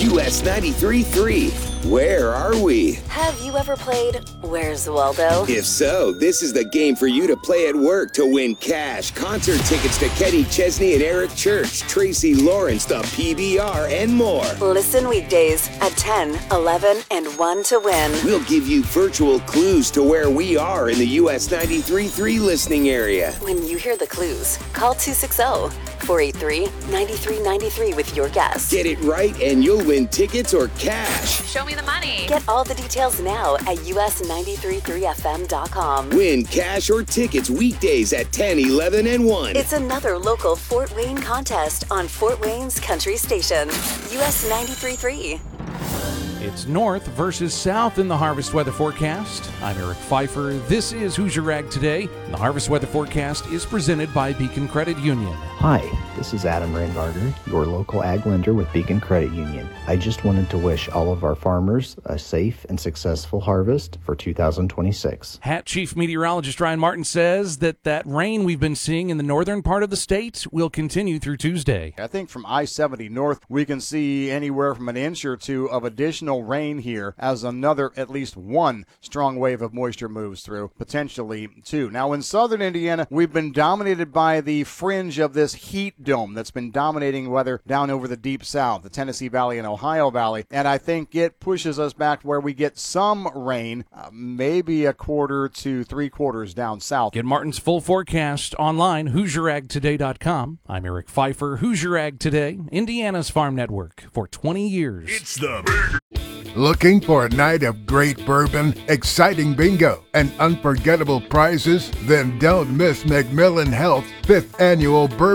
US 93.3. Where are we? Have you ever played Where's Waldo? If so, this is the game for you to play at work to win cash, concert tickets to Kenny Chesney and Eric Church, Tracy Lawrence, the PBR, and more. Listen weekdays at 10, 11, and 1 to win. We'll give you virtual clues to where we are in the US 93.3 listening area. When you hear the clues, call 260-483-9393 with your guess. Get it right and you'll win tickets or cash. Show me the money. Get all the details now at us933fm.com. Win cash or tickets weekdays at 10, 11, and 1. It's another local Fort Wayne contest on Fort Wayne's Country Station, US 93.3. It's north versus south in the Harvest Weather Forecast. I'm Eric Pfeiffer. This is Hoosier Rag Today. The Harvest Weather Forecast is presented by Beacon Credit Union. Hi, this is Adam Raingartner, your local ag lender with Beacon Credit Union. I just wanted to wish all of our farmers a safe and successful harvest for 2026. Hat Chief Meteorologist Ryan Martin says that rain we've been seeing in the northern part of the state will continue through Tuesday. I think from I-70 north, we can see anywhere from an inch or two of additional rain here as another, at least one, strong wave of moisture moves through, potentially two. Now, in southern Indiana, we've been dominated by the fringe of this heat dome that's been dominating weather down over the deep south, the Tennessee Valley and Ohio Valley, and I think it pushes us back where we get some rain, maybe a quarter to 3/4 down south. Get Martin's full forecast online, HoosierAgToday.com. I'm Eric Pfeiffer, Hoosier Ag Today, Indiana's Farm Network for 20 years. It's the Looking for a night of great bourbon, exciting bingo, and unforgettable prizes? Then don't miss Macmillan Health's 5th annual Bourbon